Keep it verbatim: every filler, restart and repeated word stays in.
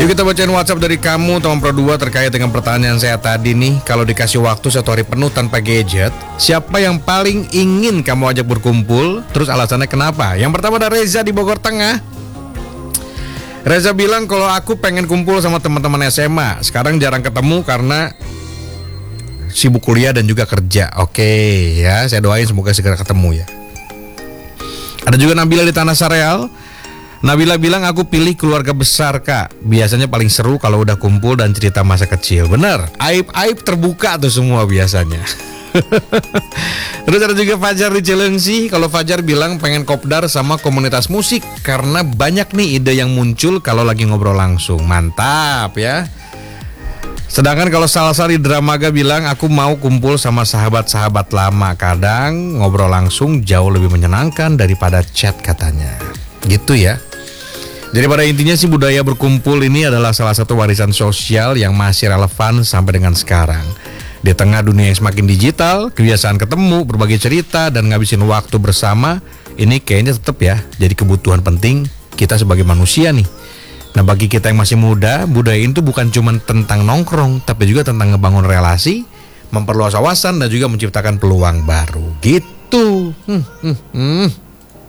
Yuk kita bacain WhatsApp dari kamu Tom Pro dua terkait dengan pertanyaan saya tadi nih. Kalau dikasih waktu satu hari penuh tanpa gadget, siapa yang paling ingin kamu ajak berkumpul? Terus alasannya kenapa? Yang pertama ada Reza di Bogor Tengah. Reza bilang kalau aku pengen kumpul sama teman-teman S M A. Sekarang jarang ketemu karena sibuk kuliah dan juga kerja. Oke ya, saya doain semoga segera ketemu ya. Ada juga Nabila di Tanah Sareal. Nabila bilang aku pilih keluarga besar kak. Biasanya paling seru kalau udah kumpul dan cerita masa kecil. Bener, aib-aib terbuka tuh semua biasanya. Terus ada juga Fajar di Cilengsi. Kalau Fajar bilang pengen kopdar sama komunitas musik karena banyak nih ide yang muncul kalau lagi ngobrol langsung. Mantap ya. Sedangkan kalau Salsa di Dramaga bilang aku mau kumpul sama sahabat-sahabat lama. Kadang ngobrol langsung jauh lebih menyenangkan daripada chat katanya. Gitu ya. Jadi pada intinya sih budaya berkumpul ini adalah salah satu warisan sosial yang masih relevan sampai dengan sekarang. Di tengah dunia yang semakin digital, kebiasaan ketemu, berbagi cerita, dan ngabisin waktu bersama, ini kayaknya tetap ya jadi kebutuhan penting kita sebagai manusia nih. Nah bagi kita yang masih muda, budaya itu bukan cuma tentang nongkrong, tapi juga tentang ngebangun relasi, memperluas wawasan, dan juga menciptakan peluang baru. Gitu. Hmm, hmm, hmm.